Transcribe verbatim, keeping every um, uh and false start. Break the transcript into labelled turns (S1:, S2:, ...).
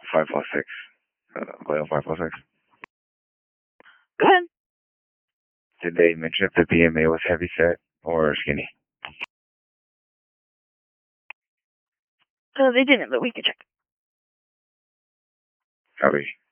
S1: five four six. Uh, Leo five four six.
S2: Go ahead.
S1: Did they mention if the B M A was heavy set or skinny?
S2: Uh, they didn't, but we could check.
S1: Copy.